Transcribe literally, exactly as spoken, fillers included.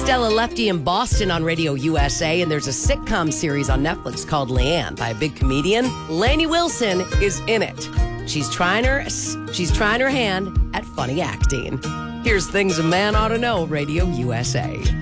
Stella Lefty in Boston on Radio U S A, and there's a sitcom series on Netflix called Leanne by a big comedian. Lainey Wilson is in it. She's trying her she's trying her hand at funny acting. Here's things a man ought to know, Radio U S A.